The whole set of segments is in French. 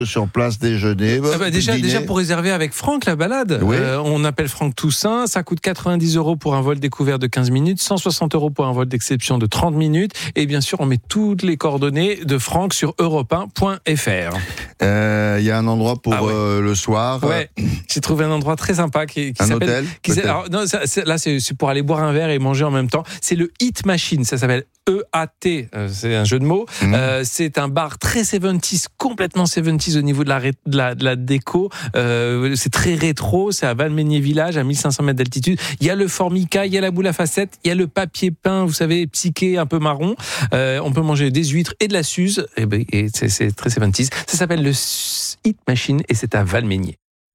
sur place, déjeuner, déjà pour réserver avec Franck la balade, oui. On appelle Franck Toussaint, ça coûte 90 € pour un vol découvert de 15 minutes, 160 € pour un vol d'exception de 30 minutes, et bien sûr on met toutes les coordonnées de Franck sur europe1.fr. Il y a un endroit pour le soir. Ouais, j'ai trouvé un endroit très sympa qui un s'appelle... hôtel Alors, non, là c'est pour aller boire un verre et manger en même temps. C'est le Hit Machine, ça s'appelle EAT, c'est un jeu de mots. C'est un bar très 70s, complètement 70s au niveau de la déco. C'est très rétro, c'est à Valménier-Village, à 1500 mètres d'altitude. Il y a le Formica, il y a la boule à facettes, il y a le papier peint, vous savez, psyché, un peu marron. On peut manger des huîtres et de la suze. Et c'est très 70s. Ça s'appelle le Hit Machine et c'est à Valménier.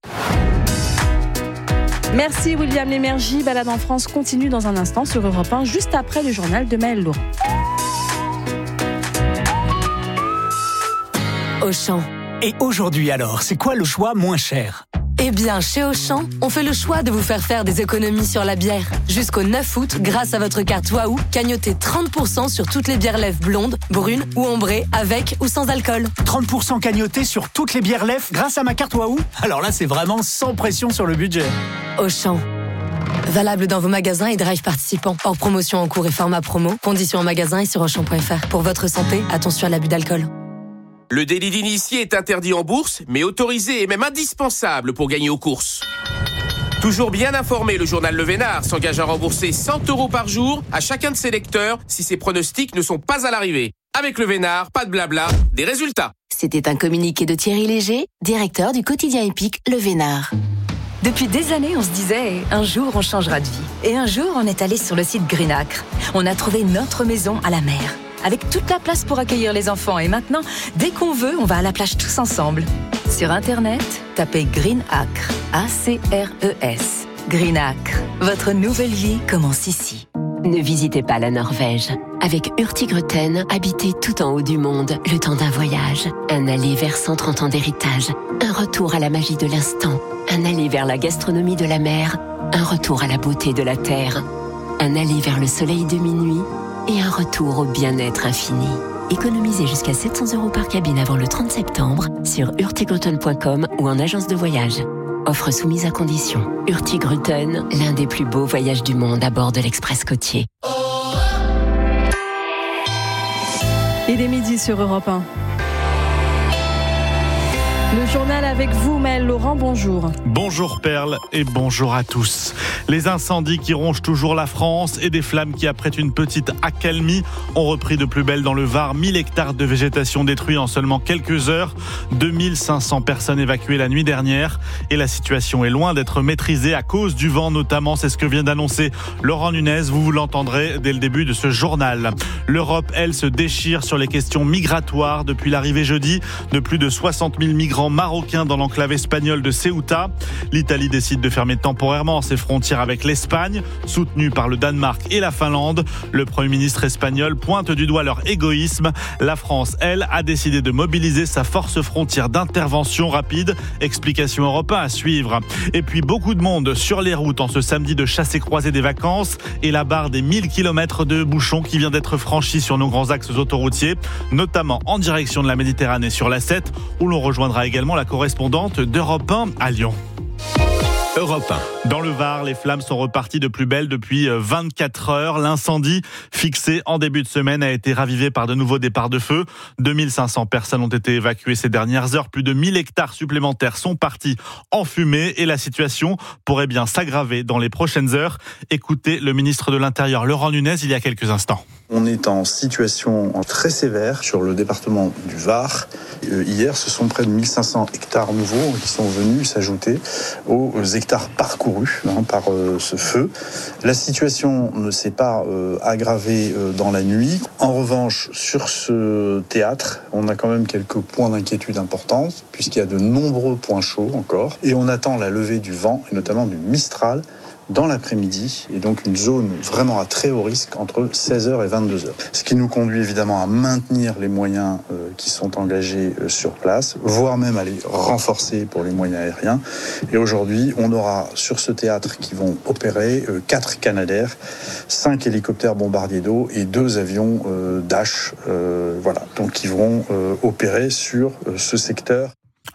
Merci William Lémergie. Balade en France continue dans un instant sur Europe 1, juste après le journal de Maëlle Laurent. Auchan. Et aujourd'hui alors, c'est quoi le choix moins cher ? Eh bien, chez Auchan, on fait le choix de vous faire des économies sur la bière. Jusqu'au 9 août, grâce à votre carte Waouh, cagnotez 30% sur toutes les bières lèvres blondes, brunes ou ambrées, avec ou sans alcool. 30% cagnoté sur toutes les bières lèvres grâce à ma carte Waouh ? Alors là, c'est vraiment sans pression sur le budget. Auchan. Valable dans vos magasins et drive participants. Hors promotion en cours et format promo. Conditions en magasin et sur Auchan.fr. Pour votre santé, attention à l'abus d'alcool. Le délit d'initié est interdit en bourse, mais autorisé et même indispensable pour gagner aux courses. Toujours bien informé, le journal Le Vénard s'engage à rembourser 100 € par jour à chacun de ses lecteurs si ses pronostics ne sont pas à l'arrivée. Avec Le Vénard, pas de blabla, des résultats. C'était un communiqué de Thierry Léger, directeur du quotidien épique Le Vénard. Depuis des années, on se disait « un jour, on changera de vie ». Et un jour, on est allé sur le site Green Acre. On a trouvé notre maison à la mer, avec toute la place pour accueillir les enfants. Et maintenant, dès qu'on veut, on va à la plage tous ensemble. Sur Internet, tapez Green Acre, A-C-R-E-S. Green Acre, votre nouvelle vie commence ici. Ne visitez pas la Norvège. Avec Hurtigruten, habitez tout en haut du monde, le temps d'un voyage. Un aller vers 130 ans d'héritage. Un retour à la magie de l'instant. Un aller vers la gastronomie de la mer. Un retour à la beauté de la terre. Un aller vers le soleil de minuit. Et un retour au bien-être infini. Économisez jusqu'à 700 € par cabine avant le 30 septembre sur hurtigruten.com ou en agence de voyage. Offre soumise à condition. Hurtigruten, l'un des plus beaux voyages du monde à bord de l'Express côtier. Il est midi sur Europe 1. Le journal avec vous, Maëlle Laurent, bonjour. Bonjour Perle et bonjour à tous. Les incendies qui rongent toujours la France et des flammes qui, après une petite accalmie, ont repris de plus belle dans le Var. 1000 hectares de végétation détruits en seulement quelques heures. 2500 personnes évacuées la nuit dernière. Et la situation est loin d'être maîtrisée à cause du vent notamment. C'est ce que vient d'annoncer Laurent Nunez. Vous l'entendrez dès le début de ce journal. L'Europe, elle, se déchire sur les questions migratoires depuis l'arrivée jeudi de plus de 60 000 migrants marocains dans l'enclave espagnole de Ceuta. L'Italie décide de fermer temporairement ses frontières avec l'Espagne, soutenue par le Danemark et la Finlande. Le Premier ministre espagnol pointe du doigt leur égoïsme. La France, elle, a décidé de mobiliser sa force frontière d'intervention rapide. Explication Europe 1 à suivre. Et puis beaucoup de monde sur les routes en ce samedi de chassé-croisé des vacances et la barre des 1000 km de bouchons qui vient d'être franchie sur nos grands axes autoroutiers, notamment en direction de la Méditerranée sur l'A7, où l'on rejoindra également la correspondante d'Europe 1 à Lyon. Europe 1. Dans le Var, les flammes sont reparties de plus belle depuis 24 heures. L'incendie, fixé en début de semaine, a été ravivé par de nouveaux départs de feu. 2500 personnes ont été évacuées ces dernières heures. Plus de 1000 hectares supplémentaires sont partis en fumée et la situation pourrait bien s'aggraver dans les prochaines heures. Écoutez le ministre de l'Intérieur, Laurent Nunez, il y a quelques instants. On est en situation très sévère sur le département du Var. Hier, ce sont près de 1500 hectares nouveaux qui sont venus s'ajouter aux hectares parcourus par ce feu. La situation ne s'est pas aggravée dans la nuit. En revanche, sur ce théâtre, on a quand même quelques points d'inquiétude importants, puisqu'il y a de nombreux points chauds encore. Et on attend la levée du vent, et notamment du Mistral, dans l'après-midi, et donc une zone vraiment à très haut risque entre 16h et 22h. Ce qui nous conduit évidemment à maintenir les moyens qui sont engagés sur place, voire même à les renforcer pour les moyens aériens. Et aujourd'hui, on aura sur ce théâtre qui vont opérer 4 Canadair, 5 hélicoptères bombardiers d'eau et 2 avions Dash, donc qui vont opérer sur ce secteur.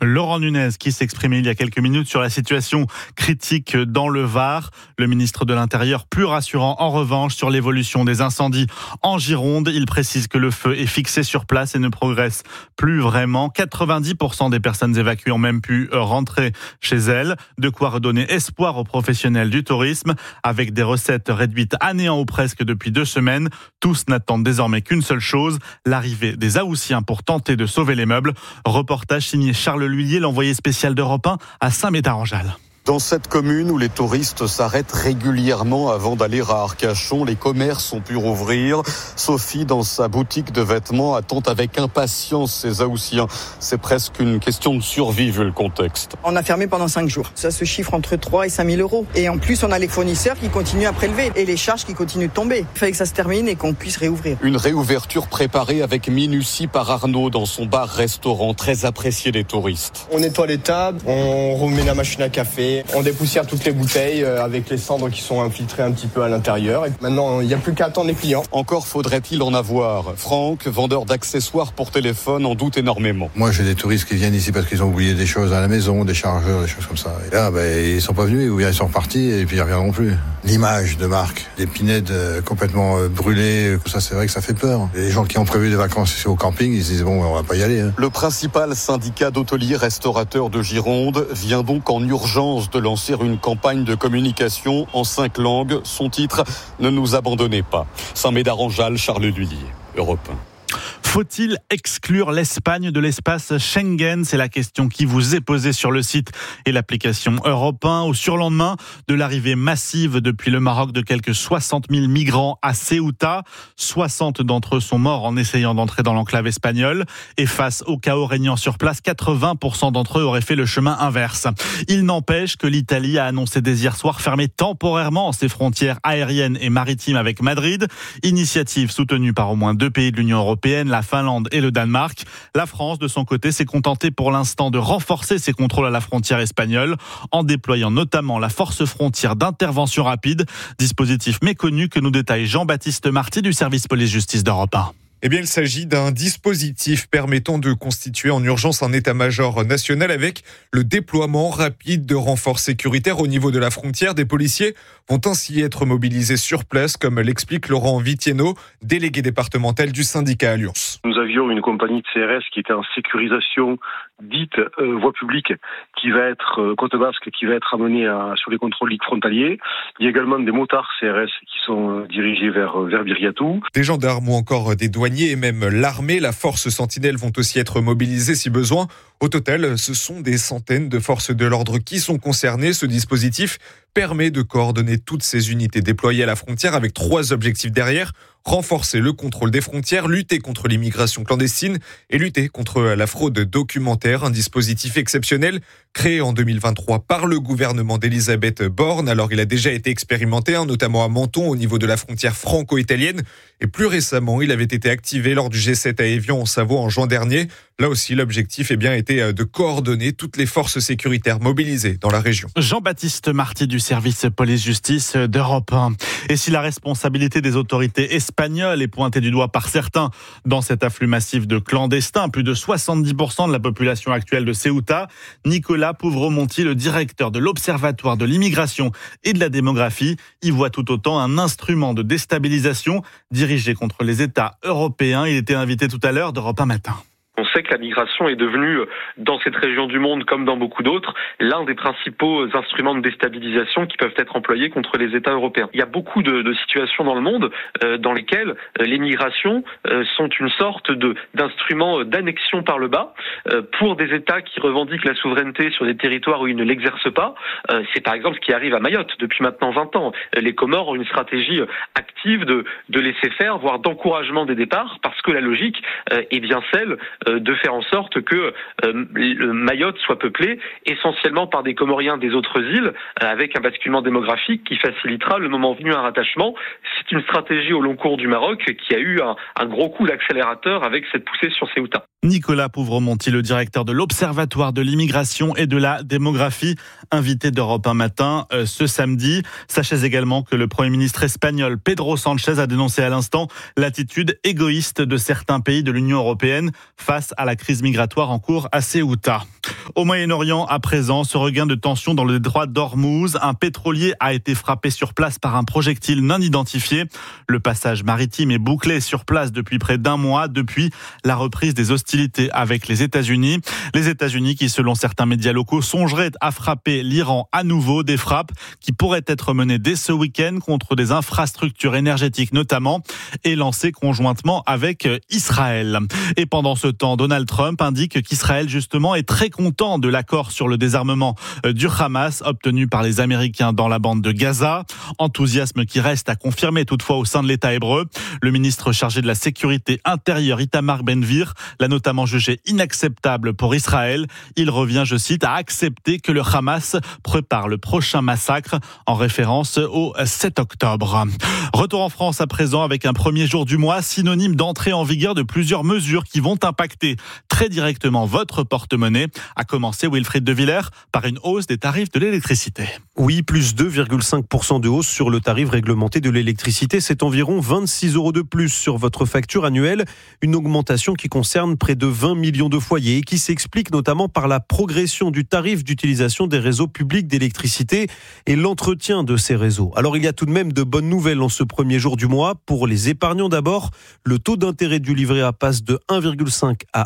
Laurent Nunez qui s'exprimait il y a quelques minutes sur la situation critique dans le Var. Le ministre de l'Intérieur plus rassurant en revanche sur l'évolution des incendies en Gironde. Il précise que le feu est fixé sur place et ne progresse plus vraiment. 90% des personnes évacuées ont même pu rentrer chez elles. De quoi redonner espoir aux professionnels du tourisme. Avec des recettes réduites à néant ou presque depuis 2 semaines, tous n'attendent désormais qu'une seule chose, l'arrivée des Haussiens pour tenter de sauver les meubles. Reportage signé Charles Lhuillier, l'envoyé spécial d'Europe 1 à Saint-Médard-en-Jalles. Dans cette commune où les touristes s'arrêtent régulièrement avant d'aller à Arcachon, les commerces ont pu rouvrir. Sophie, dans sa boutique de vêtements, attend avec impatience ces Haussiens. C'est presque une question de survie vu le contexte. On a fermé pendant 5 jours. Ça se chiffre entre 3 et 5 000 euros. Et en plus, on a les fournisseurs qui continuent à prélever et les charges qui continuent de tomber. Il fallait que ça se termine et qu'on puisse réouvrir. Une réouverture préparée avec minutie par Arnaud dans son bar-restaurant, très apprécié des touristes. On nettoie les tables, on remet la machine à café. On dépoussière toutes les bouteilles avec les cendres qui sont infiltrées un petit peu à l'intérieur. Et maintenant, il n'y a plus qu'à attendre les clients. Encore faudrait-il en avoir. Franck, vendeur d'accessoires pour téléphone, en doute énormément. Moi, j'ai des touristes qui viennent ici parce qu'ils ont oublié des choses à la maison, des chargeurs, des choses comme ça. Et là, ils sont pas venus, ou bien ils sont repartis et puis ils reviendront plus. L'image de marque, des pinèdes complètement brûlées, ça, c'est vrai que ça fait peur. Les gens qui ont prévu des vacances ici au camping, ils se disent bon, on va pas y aller. Le principal syndicat d'hôteliers restaurateurs de Gironde vient donc en urgence de lancer une campagne de communication en 5 langues. Son titre, ne nous abandonnez pas. Saint-Médard-en-Jalles, Charles Lhuillier, Europe 1. Faut-il exclure l'Espagne de l'espace Schengen ? C'est la question qui vous est posée sur le site et l'application Europe 1 au surlendemain de l'arrivée massive depuis le Maroc de quelques 60 000 migrants à Ceuta. 60 d'entre eux sont morts en essayant d'entrer dans l'enclave espagnole. Et face au chaos régnant sur place, 80% d'entre eux auraient fait le chemin inverse. Il n'empêche que l'Italie a annoncé dès hier soir fermer temporairement ses frontières aériennes et maritimes avec Madrid. Initiative soutenue par au moins 2 pays de l'Union européenne, la Finlande et le Danemark. La France, de son côté, s'est contentée pour l'instant de renforcer ses contrôles à la frontière espagnole en déployant notamment la force frontière d'intervention rapide, dispositif méconnu que nous détaille Jean-Baptiste Marty du service police-justice d'Europe 1. Eh bien, il s'agit d'un dispositif permettant de constituer en urgence un état-major national avec le déploiement rapide de renforts sécuritaires au niveau de la frontière. Des policiers vont ainsi être mobilisés sur place, comme l'explique Laurent Vitieno, délégué départemental du syndicat Alliance. Nous avions une compagnie de CRS qui était en sécurisation dite voie publique, qui va être côte basque, qui va être amenée sur les contrôles frontaliers. Il y a également des motards CRS qui sont dirigés vers Biriatou. Des gendarmes ou encore des douaniers et même l'armée, la force sentinelle vont aussi être mobilisés si besoin. Au total, ce sont des centaines de forces de l'ordre qui sont concernées. Ce dispositif permet de coordonner toutes ces unités déployées à la frontière avec 3 objectifs derrière. Renforcer le contrôle des frontières, lutter contre l'immigration clandestine et lutter contre la fraude documentaire. Un dispositif exceptionnel créé en 2023 par le gouvernement d'Elisabeth Borne. Alors, il a déjà été expérimenté, notamment à Menton, au niveau de la frontière franco-italienne. Et plus récemment, il avait été activé lors du G7 à Évian en Savoie en juin dernier. Là aussi, l'objectif était de coordonner toutes les forces sécuritaires mobilisées dans la région. Jean-Baptiste Marty du service police-justice d'Europe 1. Et si la responsabilité des autorités espagnoles est pointée du doigt par certains dans cet afflux massif de clandestins, plus de 70% de la population actuelle de Ceuta, Nicolas Pouvremonti, le directeur de l'Observatoire de l'immigration et de la démographie, y voit tout autant un instrument de déstabilisation dirigé contre les États européens. Il était invité tout à l'heure d'Europe 1 matin. On sait que la migration est devenue, dans cette région du monde comme dans beaucoup d'autres, l'un des principaux instruments de déstabilisation qui peuvent être employés contre les États européens. Il y a beaucoup de situations dans le monde dans lesquelles les migrations sont une sorte d'instrument d'annexion par le bas pour des États qui revendiquent la souveraineté sur des territoires où ils ne l'exercent pas. C'est par exemple ce qui arrive à Mayotte depuis maintenant 20 ans. Les Comores ont une stratégie active de laisser faire, voire d'encouragement des départs, parce que la logique est bien celle de faire en sorte que Mayotte soit peuplée essentiellement par des Comoriens des autres îles, avec un basculement démographique qui facilitera le moment venu un rattachement. C'est une stratégie au long cours du Maroc qui a eu un gros coup d'accélérateur avec cette poussée sur Ceuta. Nicolas Pouvremonti, le directeur de l'Observatoire de l'immigration et de la démographie, invité d'Europe 1 matin ce samedi. Sachez également que le Premier ministre espagnol Pedro Sánchez a dénoncé à l'instant l'attitude égoïste de certains pays de l'Union européenne face face à la crise migratoire en cours à Ceuta. Au Moyen-Orient, à présent, ce regain de tension dans le détroit d'Ormuz. Un pétrolier a été frappé sur place par un projectile non identifié. Le passage maritime est bouclé sur place depuis près d'un mois, depuis la reprise des hostilités avec les États-Unis. Les États-Unis qui, selon certains médias locaux, songeraient à frapper l'Iran à nouveau. Des frappes qui pourraient être menées dès ce week-end contre des infrastructures énergétiques notamment et lancées conjointement avec Israël. Et pendant ce temps, Donald Trump indique qu'Israël justement est très content de l'accord sur le désarmement du Hamas obtenu par les Américains dans la bande de Gaza. Enthousiasme qui reste à confirmer toutefois au sein de l'État hébreu. Le ministre chargé de la sécurité intérieure Itamar Ben-Gvir l'a notamment jugé inacceptable pour Israël. Il revient, je cite, à accepter que le Hamas prépare le prochain massacre en référence au 7 octobre. Retour en France à présent avec un premier jour du mois synonyme d'entrée en vigueur de plusieurs mesures qui vont impacter très directement votre porte-monnaie. À commencer, Wilfried de Villers, par une hausse des tarifs de l'électricité. Oui, plus 2,5% de hausse sur le tarif réglementé de l'électricité. C'est environ 26 € de plus sur votre facture annuelle. Une augmentation qui concerne près de 20 millions de foyers et qui s'explique notamment par la progression du tarif d'utilisation des réseaux publics d'électricité et l'entretien de ces réseaux. Alors il y a tout de même de bonnes nouvelles en ce premier jour du mois. Pour les épargnants d'abord, le taux d'intérêt du livret A passe de 1,5 à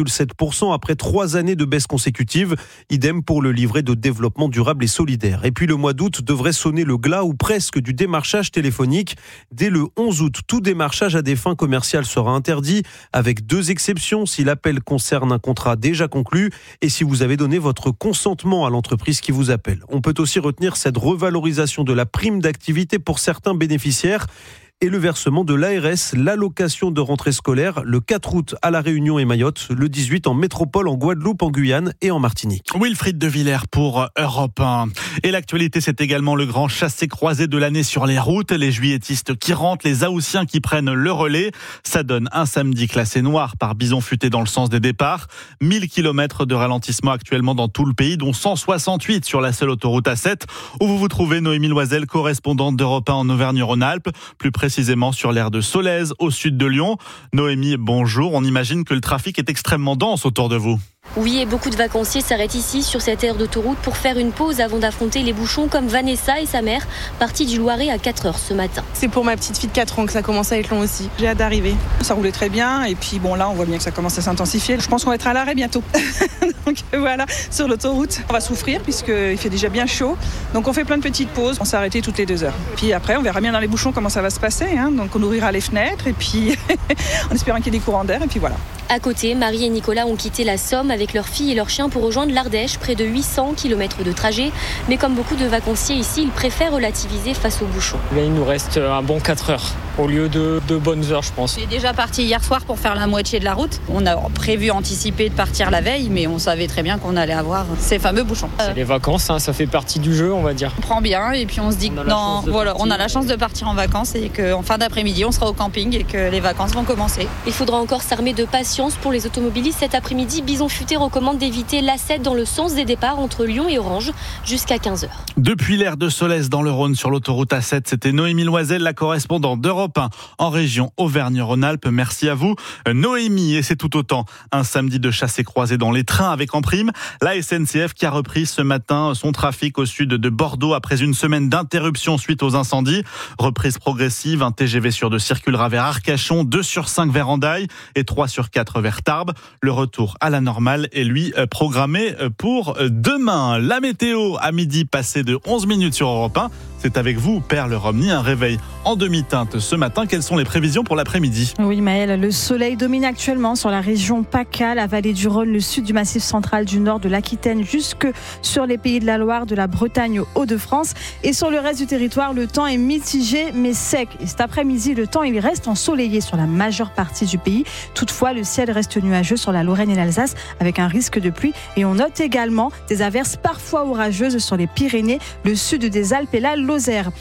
1,7% après 3 années de baisse consécutive. Idem pour le livret de développement durable et solidaire. Et puis le mois d'août devrait sonner le glas ou presque du démarchage téléphonique. Dès le 11 août, tout démarchage à des fins commerciales sera interdit, avec 2 exceptions si l'appel concerne un contrat déjà conclu et si vous avez donné votre consentement à l'entreprise qui vous appelle. On peut aussi retenir cette revalorisation de la prime d'activité pour certains bénéficiaires et le versement de l'ARS, l'allocation de rentrée scolaire, le 4 août à La Réunion et Mayotte, le 18 en métropole, en Guadeloupe, en Guyane et en Martinique. Wilfried de Villers pour Europe 1. Et l'actualité, c'est également le grand chassé-croisé de l'année sur les routes. Les juilletistes qui rentrent, les Haussiens qui prennent le relais. Ça donne un samedi classé noir par bison futé dans le sens des départs. 1000 km de ralentissement actuellement dans tout le pays, dont 168 sur la seule autoroute A7, où vous vous trouvez, Noémie Loisel, correspondante d'Europe 1 en Auvergne-Rhône-Alpes, plus précisément sur l'aire de Solèze, au sud de Lyon. Noémie, bonjour. On imagine que le trafic est extrêmement dense autour de vous. Oui, et beaucoup de vacanciers s'arrêtent ici, sur cette aire d'autoroute, pour faire une pause avant d'affronter les bouchons, comme Vanessa et sa mère, partie du Loiret à 4h ce matin. C'est pour ma petite fille de 4 ans que ça commence à être long aussi. J'ai hâte d'arriver. Ça roulait très bien, et puis bon, là, on voit bien que ça commence à s'intensifier. Je pense qu'on va être à l'arrêt bientôt. Donc voilà, sur l'autoroute. On va souffrir, puisqu'il fait déjà bien chaud. Donc on fait plein de petites pauses. On s'est arrêté toutes les 2 heures. Puis après, on verra bien dans les bouchons comment ça va se passer. Donc on ouvrira les fenêtres, et puis en espérant qu'il y ait des courants d'air, et puis voilà. À côté, Marie et Nicolas ont quitté la Somme avec leur fille et leur chien pour rejoindre l'Ardèche, près de 800 km de trajet. Mais comme beaucoup de vacanciers ici, ils préfèrent relativiser face aux bouchons. Il nous reste un bon 4 heures, au lieu de bonnes heures, je pense. J'ai déjà parti hier soir pour faire la moitié de la route. On a prévu anticiper de partir la veille, mais on savait très bien qu'on allait avoir ces fameux bouchons. C'est les vacances, ça fait partie du jeu, on va dire. On prend bien et puis on se dit on a la chance de partir en vacances et qu'en fin d'après-midi, on sera au camping et que les vacances vont commencer. Il faudra encore s'armer de patience pour les automobilistes. Cet après-midi, Bison Futé recommande d'éviter l'A7 dans le sens des départs entre Lyon et Orange jusqu'à 15h. Depuis l'aire de Solèze dans le Rhône sur l'autoroute A7, c'était Noémie Loisel, la correspondante d'Europe 1 en région Auvergne-Rhône-Alpes. Merci à vous, Noémie. Et c'est tout autant un samedi de chassé-croisé dans les trains avec en prime la SNCF qui a repris ce matin son trafic au sud de Bordeaux après une semaine d'interruption suite aux incendies. Reprise progressive, un TGV sur 2 circulera vers Arcachon, 2 sur 5 vers Hendaye et 3 sur 4 vers Tarbes. Le retour à la normale est lui programmé pour demain. La météo à midi passé de 11 minutes sur Europe 1. C'est avec vous, Perle Romney, un réveil en demi-teinte ce matin. Quelles sont les prévisions pour l'après-midi ? Oui, Maëlle, le soleil domine actuellement sur la région PACA, la vallée du Rhône, le sud du Massif central, du nord de l'Aquitaine, jusque sur les Pays de la Loire, de la Bretagne aux Hauts-de-France. Et sur le reste du territoire, le temps est mitigé mais sec. Et cet après-midi, le temps il reste ensoleillé sur la majeure partie du pays. Toutefois, le ciel reste nuageux sur la Lorraine et l'Alsace avec un risque de pluie. Et on note également des averses parfois orageuses sur les Pyrénées, le sud des Alpes et la Lozère.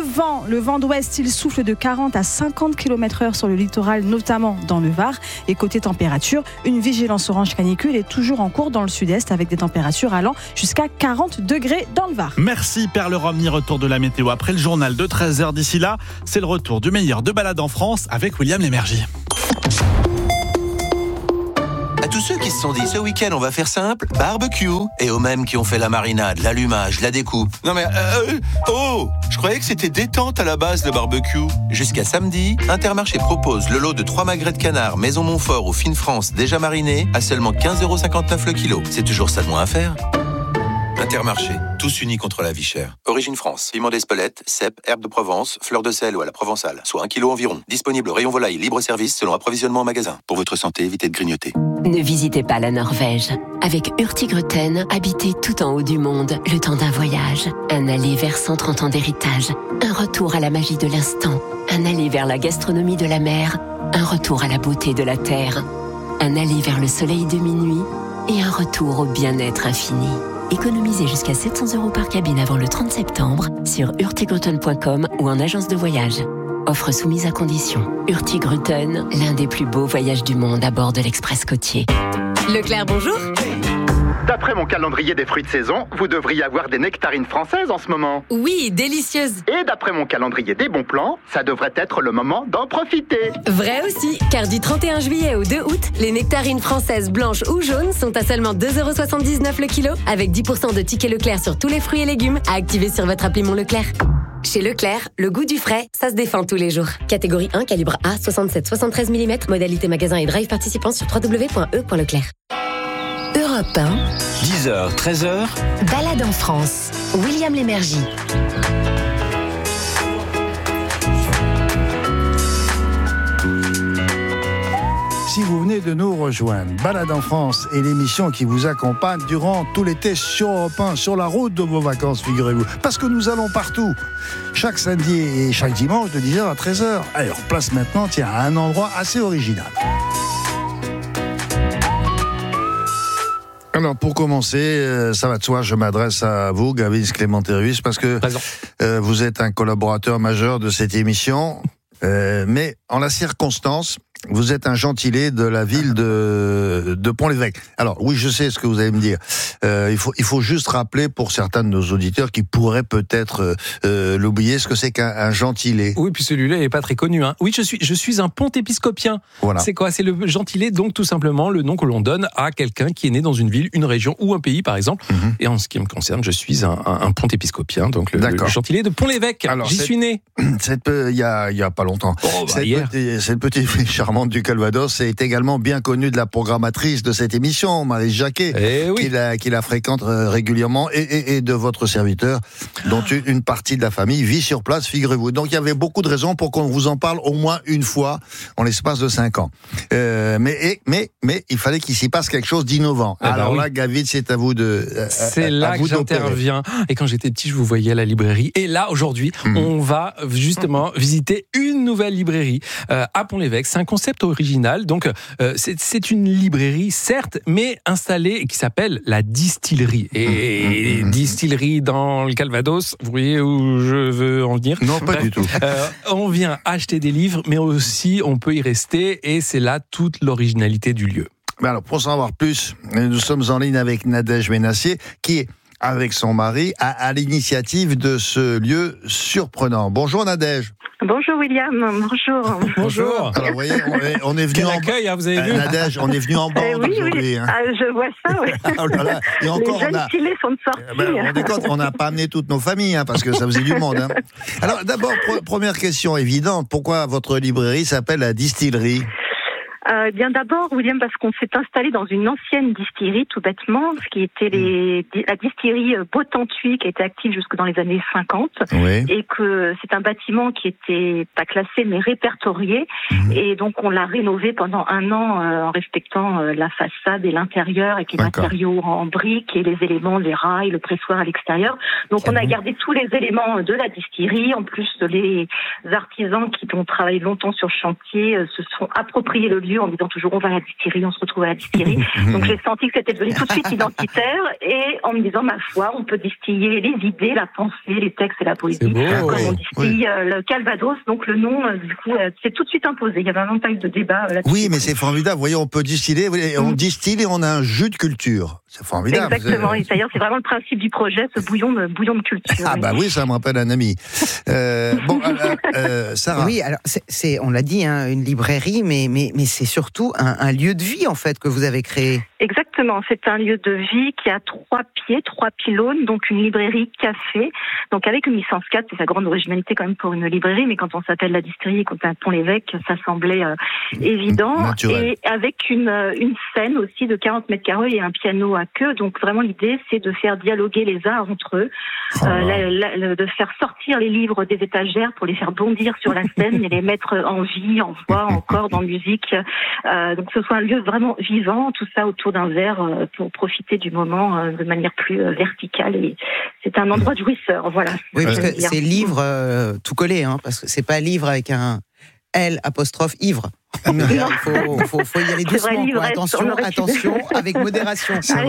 Le vent d'ouest, il souffle de 40 à 50 km/h sur le littoral, notamment dans le Var. Et côté température, une vigilance orange canicule est toujours en cours dans le sud-est avec des températures allant jusqu'à 40 degrés dans le Var. Merci Perle Romney, retour de la météo après le journal de 13h. D'ici là, c'est le retour du meilleur de balade en France avec William Lémergie. À tous ceux qui se sont dit, ce week-end, on va faire simple, barbecue. Et aux mêmes qui ont fait la marinade, l'allumage, la découpe. Non mais, je croyais que c'était détente à la base, le barbecue. Jusqu'à samedi, Intermarché propose le lot de 3 magrets de canard Maison Montfort ou Fine France déjà marinés à seulement 15,59 € le kilo. C'est toujours ça de moins à faire. Intermarché, tous unis contre la vie chère. Origine France, piment d'Espelette, cèpe, herbe de Provence, fleur de sel ou à la provençale, soit 1 kilo environ. Disponible au rayon volaille, libre service selon approvisionnement en magasin. Pour votre santé, évitez de grignoter. Ne visitez pas la Norvège. Avec Hurtigruten, habitez tout en haut du monde le temps d'un voyage. Un aller vers 130 ans d'héritage. Un retour à la magie de l'instant. Un aller vers la gastronomie de la mer. Un retour à la beauté de la terre. Un aller vers le soleil de minuit. Et un retour au bien-être infini. Économisez jusqu'à 700 € par cabine avant le 30 septembre sur hurtigruten.com ou en agence de voyage. Offre soumise à condition. Hurtigruten, l'un des plus beaux voyages du monde à bord de l'Express côtier. Leclerc, bonjour. D'après mon calendrier des fruits de saison, vous devriez avoir des nectarines françaises en ce moment. Oui, délicieuses. Et d'après mon calendrier des bons plans, ça devrait être le moment d'en profiter. Vrai aussi, car du 31 juillet au 2 août, les nectarines françaises blanches ou jaunes sont à seulement 2,79 € le kilo, avec 10% de tickets Leclerc sur tous les fruits et légumes à activer sur votre appli Mon Leclerc. Chez Leclerc, le goût du frais, ça se défend tous les jours. Catégorie 1, calibre A, 67-73 mm, modalité magasin et drive participant sur www.e.leclerc. Europe 1, 10h, 13h, balade en France. William Lémergie. Si vous venez de nous rejoindre, Balade en France est l'émission qui vous accompagne durant tout l'été sur Europe 1, sur la route de vos vacances, figurez-vous. Parce que nous allons partout, chaque samedi et chaque dimanche de 10h à 13h. Allez, on place maintenant à un endroit assez original. Alors, pour commencer, ça va de soi, je m'adresse à vous, Gavin Clémenterius, parce que vous êtes un collaborateur majeur de cette émission, mais en la circonstance, vous êtes un gentilé de la ville de Pont-l'Évêque. Alors, oui, je sais ce que vous allez me dire. Il faut juste rappeler pour certains de nos auditeurs qui pourraient peut-être l'oublier, ce que c'est qu'un gentilé. Oui, puis celui-là n'est pas très connu. Hein. Oui, je suis un pontépiscopien. Voilà. C'est quoi ? C'est le gentilé, donc tout simplement le nom que l'on donne à quelqu'un qui est né dans une ville, une région ou un pays, par exemple. Mm-hmm. Et en ce qui me concerne, je suis un pontépiscopien, donc le gentilé de Pont-l'Évêque. Alors, j'y suis né. Il y a pas longtemps. Cette petite fille charmante du Calvados est également bien connue de la programmatrice de cette émission, Marie Jacquet, qui la fréquente régulièrement, et de votre serviteur, dont une partie de la famille vit sur place, figurez-vous. Donc il y avait beaucoup de raisons pour qu'on vous en parle au moins une fois en l'espace de 5 ans. Mais il fallait qu'il s'y passe quelque chose d'innovant. Alors là, Gavin, c'est à vous de... C'est là que j'interviens. Et quand j'étais petit, je vous voyais à la librairie. Et là, aujourd'hui, on va justement visiter une nouvelle librairie à Pont-l'Évêque. C'est un concept original. Donc, c'est une librairie, certes, mais installée, qui s'appelle la distillerie. Et distillerie dans le Calvados, vous voyez où je veux en venir ? Non, pas du tout. On vient acheter des livres, mais aussi on peut y rester, et c'est là toute l'originalité du lieu. Alors, pour en savoir plus, nous sommes en ligne avec Nadège Ménassier, qui est, avec son mari, à l'initiative de ce lieu surprenant. Bonjour Nadège. Bonjour William, bonjour. Bonjour. Alors vous voyez, on est venu en accueil, vous avez vu Nadège, on est venu en bande aujourd'hui. Oui. Hein. Je vois ça, oui. Oh là là. Et encore, les jeunes filets sont de sortie. On n'a pas amené toutes nos familles, parce que ça faisait du monde. Hein. Alors d'abord, première question évidente, pourquoi votre librairie s'appelle la distillerie ? Bien d'abord, William, parce qu'on s'est installé dans une ancienne distillerie, tout bêtement, ce qui était la distillerie Beautantuy, qui était active jusque dans les années 50, et que c'est un bâtiment qui était pas classé mais répertorié, et donc on l'a rénové pendant 1 an en respectant la façade et l'intérieur, avec les matériaux en briques et les éléments, les rails, le pressoir à l'extérieur. Donc on a gardé tous les éléments de la distillerie, en plus les artisans qui ont travaillé longtemps sur le chantier se sont appropriés le lieu en disant toujours on va à la distillerie, on se retrouve à la distillerie. Donc j'ai senti que c'était devenu tout de suite identitaire, et en me disant ma foi, on peut distiller les idées, la pensée, les textes et la poésie. Comme on distille le Calvados, donc le nom du coup c'est tout de suite imposé. Il y avait vraiment pas eu de débat là-dessus. Oui, mais c'est formidable. Voyez, on peut distiller, on distille et on a un jus de culture. C'est formidable. Exactement. Et d'ailleurs, c'est vraiment le principe du projet, ce bouillon de culture. Ah bah oui, ça me rappelle un ami. Sarah. Oui, alors on l'a dit, une librairie, mais c'est surtout un lieu de vie en fait que vous avez créé. Exactement, c'est un lieu de vie qui a 3 pieds, 3 pylônes, donc une librairie café, donc avec une licence 4, c'est sa grande originalité quand même pour une librairie, mais quand on s'appelle la distillerie et qu'on est à Pont-l'Évêque, ça semblait évident. Naturel. Et avec une scène aussi de 40 mètres carrés et un piano à queue, donc vraiment l'idée c'est de faire dialoguer les arts entre eux, de faire sortir les livres des étagères pour les faire bondir sur la scène et les mettre en vie, en voix, en cordes, en musique, donc que ce soit un lieu vraiment vivant, tout ça autour d'un verre pour profiter du moment de manière plus verticale, et c'est un endroit de jouisseur, voilà. Oui, parce que c'est livre tout collé, hein, parce que c'est pas livre avec un L apostrophe ivre. Il faut y aller doucement. Attention, avec modération. Ça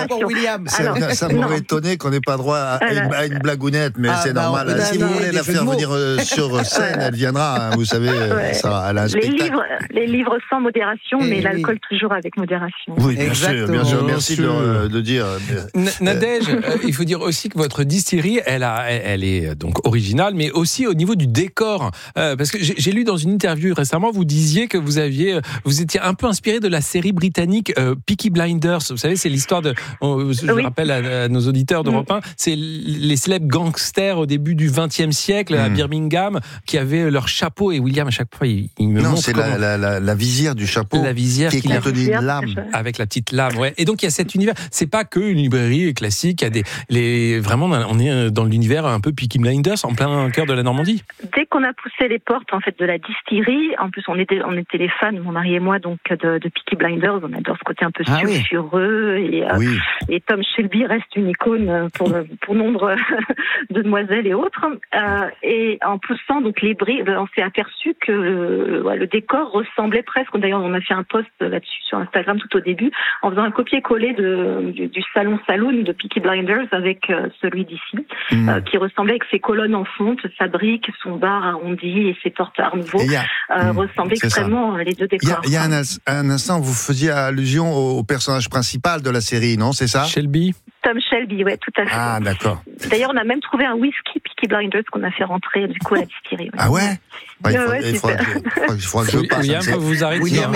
m'aurait étonné qu'on n'ait pas droit à une blagounette, mais c'est normal. Si vous voulez la faire venir sur scène, elle viendra. Vous savez, ça, elle a un spectacle. Les livres sans modération, mais l'alcool toujours avec modération. Oui, bien sûr. Merci de dire. Nadège, il faut dire aussi que votre distillerie, elle est donc originale, mais aussi au niveau du décor. Parce que j'ai lu dans une interview récemment, vous disiez que vous étiez un peu inspiré de la série britannique Peaky Blinders. Vous savez, c'est l'histoire je rappelle à nos auditeurs d'Europe 1, c'est les célèbres gangsters au début du XXe siècle à Birmingham qui avaient leur chapeau, et William à chaque fois il me montre. Non, c'est la visière du chapeau. La visière qui est contenue de lame. Avec la petite lame, ouais. Et donc il y a cet univers. C'est pas que une librairie classique. Il y a vraiment, on est dans l'univers un peu Peaky Blinders, en plein cœur de la Normandie. Dès qu'on a poussé les portes en fait de la distillerie, en plus on était les fans, mon mari et moi, donc de Peaky Blinders. On adore ce côté un peu sulfureux, et Tom Shelby reste une icône pour nombre de demoiselles et autres. Et en poussant donc les briques, on s'est aperçu que le décor ressemblait presque. D'ailleurs, on a fait un post là-dessus sur Instagram tout au début, en faisant un copier-coller du salon saloon de Peaky Blinders avec celui d'ici, qui ressemblait avec ses colonnes en fonte, sa brique, son bar arrondi et ses portes art nouveau ressemblaient extrêmement les deux décors. Il y a un instant, vous faisiez allusion au personnage principal de la série, non? C'est ça? Shelby. Tom Shelby, ouais, tout à fait. Ah, d'accord. D'ailleurs, on a même trouvé un whisky Peaky Blinders qu'on a fait rentrer du coup à la distillerie. Ouais. Ah ouais? Il faudra que je passe. William, vous arrêtez. William,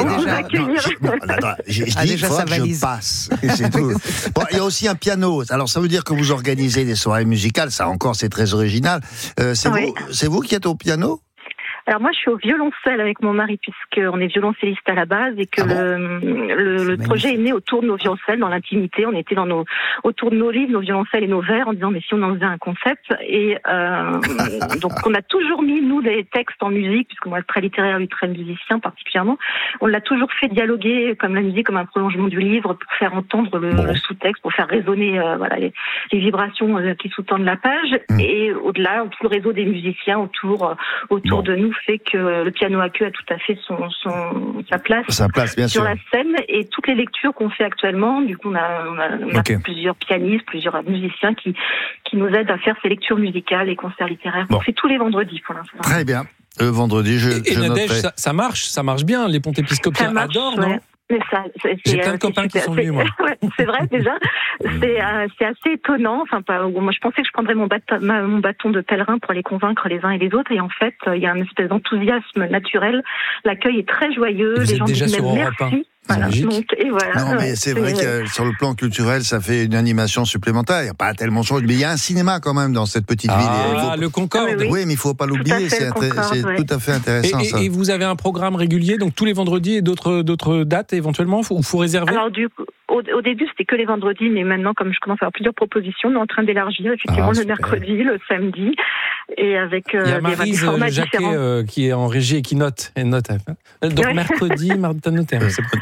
j'ai dit qu'il faut que je passe. C'est tout. Bon, il y a aussi un piano. Alors, ça veut dire que vous organisez des soirées musicales. Ça encore, c'est très original. C'est vous qui êtes au piano? Alors moi, je suis au violoncelle avec mon mari, puisqu'on est violoncelliste à la base, et que le projet est né autour de nos violoncelles, dans l'intimité. On était autour de nos livres, nos violoncelles et nos verres, en disant mais si on en faisait un concept. Et donc on a toujours mis, nous, des textes en musique, puisque moi, très littéraire, lui, très musicien particulièrement. On l'a toujours fait dialoguer comme la musique, comme un prolongement du livre, pour faire entendre le sous-texte, pour faire résonner les vibrations qui sous-tendent la page. Et au-delà, tout le réseau des musiciens autour de nous fait que le piano à queue a tout à fait sa place bien sur sûr. la scène, et toutes les lectures qu'on fait actuellement, du coup on a plusieurs pianistes, plusieurs musiciens qui nous aident à faire ces lectures musicales et concerts littéraires. On fait tous les vendredis pour l'instant. Très bien. Vendredi, je Nadège, ça marche bien. Les ponts épiscopiens adorent, non? J'ai plein de copains qui sont venus, moi. C'est vrai, déjà. C'est assez étonnant. Moi, je pensais que je prendrais mon bâton de pèlerin pour les convaincre les uns et les autres. Et en fait, il y a une espèce d'enthousiasme naturel. L'accueil est très joyeux. Les gens disent même merci. Voilà. Non, mais c'est vrai que sur le plan culturel, ça fait une animation supplémentaire. Il n'y a pas tellement de choses, mais il y a un cinéma quand même dans cette petite ville. Le Concorde. Oui, mais il ne faut pas l'oublier. C'est tout à fait intéressant. Et vous avez un programme régulier, donc tous les vendredis, et d'autres dates éventuellement, ou faut réserver? Alors du coup, au début, c'était que les vendredis, mais maintenant, comme je commence à avoir plusieurs propositions, on est en train d'élargir effectivement le mercredi, le samedi, et avec il y a Maryse Jacquet qui est en régie et qui note. Donc mercredi, t'as noté.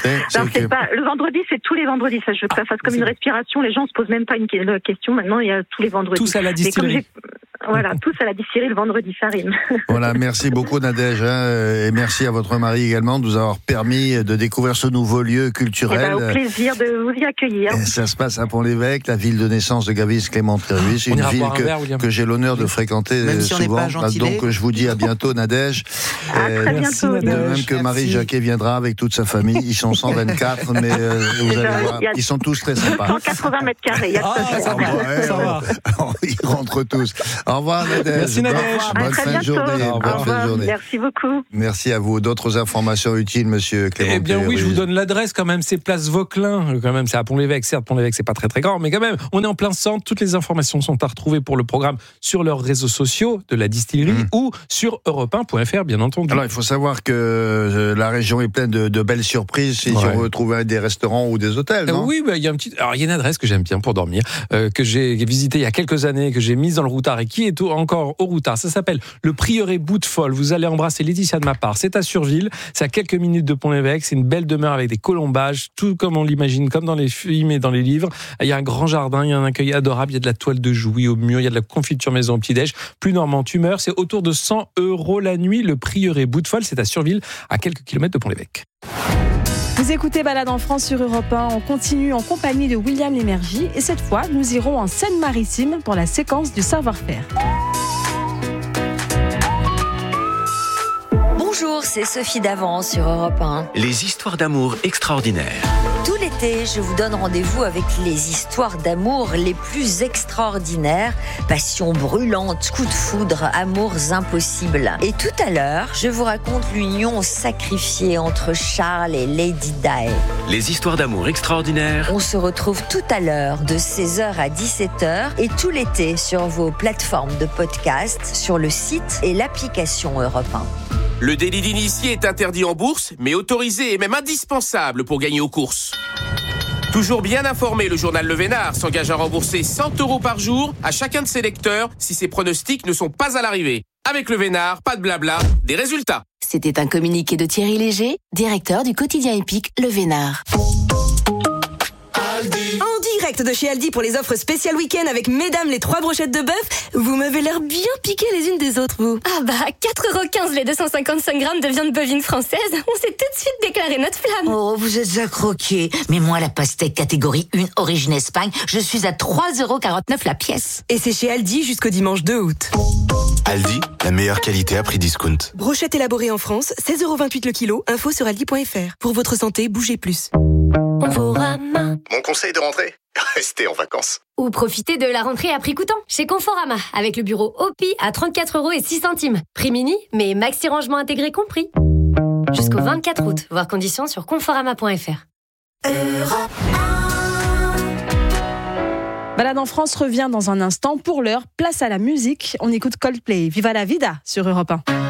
Le vendredi, c'est tous les vendredis. Ça, je veux que ça fasse comme une respiration. Les gens se posent même pas une question. Maintenant, il y a tous les vendredis. Tous à la distillerie. Tous à la distillerie le vendredi, ça rime. Voilà, merci beaucoup Nadège, et merci à votre mari également de nous avoir permis de découvrir ce nouveau lieu culturel. Au plaisir de vous y accueillir. Et ça se passe à Pont-l'Évêque, la ville de naissance de Gavis Clément Trévis, une ville que j'ai l'honneur de fréquenter souvent. Donc je vous dis à bientôt Nadège. Merci, de même que Marie Jacquet viendra avec toute sa famille. Ils sont 124, mais vous allez voir, ils sont tous très sympas. 180 mètres carrés. Ça va. Ils rentrent tous. Au revoir Nadège. Merci Nadège. Bonne fin de journée. Bonne fin de journée. Merci beaucoup. Merci à vous. D'autres informations utiles, monsieur Clément? Eh bien oui, je vous donne l'adresse quand même. C'est place Vauquelin. Quand même, c'est à Pont-l'Évêque. Certes, Pont-l'Évêque, c'est pas très très grand, mais quand même, on est en plein centre. Toutes les informations sont à retrouver pour le programme sur leurs réseaux sociaux de la distillerie ou sur europe1.fr, bien entendu. Alors, il faut savoir que la région est pleine de belles surprises si on veut trouver des restaurants ou des hôtels, non? Oui, il y a une adresse que j'aime bien pour dormir, que j'ai visitée il y a quelques années, que j'ai mise dans le routard et qui est encore au routard. Ça s'appelle le Prieuré Bout de Folle. Vous allez embrasser Laetitia de ma part. C'est à Surville, c'est à quelques minutes de Pont-l'Évêque. C'est une belle demeure avec des colombages, tout comme on l'imagine, comme dans les films et dans les livres. Il y a un grand jardin, il y a un accueil adorable, il y a de la toile de jouy au mur, il y a de la confiture maison au petit-déj. Plus normand, tumeur, c'est autour de 100 € la nuit. Le Prieuré Bout de Folle, c'est à Surville, à quelques kilomètres de Pont-l'Évêque. Vous écoutez Balade en France sur Europe 1. On continue en compagnie de William Lémergie et cette fois, nous irons en Seine-Maritime pour la séquence du savoir-faire. Bonjour, c'est Sophie Davant sur Europe 1. Les histoires d'amour extraordinaires. Tout l'été, je vous donne rendez-vous avec les histoires d'amour les plus extraordinaires. Passion brûlante, coups de foudre, amours impossibles. Et tout à l'heure, je vous raconte l'union sacrifiée entre Charles et Lady Di. Les histoires d'amour extraordinaires. On se retrouve tout à l'heure de 16h à 17h et tout l'été sur vos plateformes de podcast, sur le site et l'application Europe 1. Le délit d'initié est interdit en bourse, mais autorisé et même indispensable pour gagner aux courses. Toujours bien informé, le journal Le Vénard s'engage à rembourser 100 € par jour à chacun de ses lecteurs si ses pronostics ne sont pas à l'arrivée. Avec Le Vénard, pas de blabla, des résultats. C'était un communiqué de Thierry Léger, directeur du quotidien épique Le Vénard. En direct de chez Aldi pour les offres spéciales week-end avec mesdames les 3 brochettes de bœuf. Vous m'avez l'air bien piquées les unes des autres, vous. Ah bah, 4,15 € les 255 grammes de viande bovine française. On s'est tout de suite déclaré notre flamme. Oh, vous êtes à croquer. Mais moi, la pastèque catégorie 1 origine Espagne, je suis à 3,49 € la pièce. Et c'est chez Aldi jusqu'au dimanche 2 août. Aldi, la meilleure qualité à prix discount. Brochette élaborée en France, 16,28 € le kilo. Info sur aldi.fr. Pour votre santé, bougez plus. Conforama. Mon conseil de rentrée, restez en vacances. Ou profitez de la rentrée à prix coûtant chez Conforama avec le bureau OPI à 34,06 €. Prix mini, mais maxi rangement intégré compris. Jusqu'au 24 août. Voir conditions sur conforama.fr. Balade en France revient dans un instant. Pour l'heure, place à la musique. On écoute Coldplay, Viva la Vida sur Europe 1.